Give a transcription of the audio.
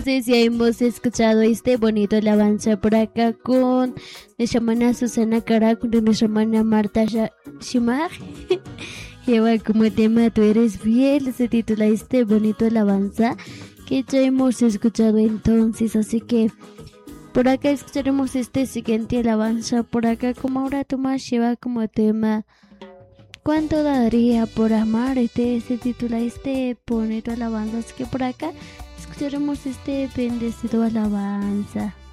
entonces ya hemos escuchado este bonito alabanza por acá con nuestra hermana Susana Cara, con nuestra hermana Marta Shimar. Lleva como tema Tú eres fiel, se titula este bonito alabanza que ya hemos escuchado entonces, así que por acá escucharemos este siguiente alabanza. Por acá como ahora Tomás lleva como tema ¿Cuánto daría por amarte? Se titula este bonito alabanza, así que por acá escucharemos este bendecido alabanza.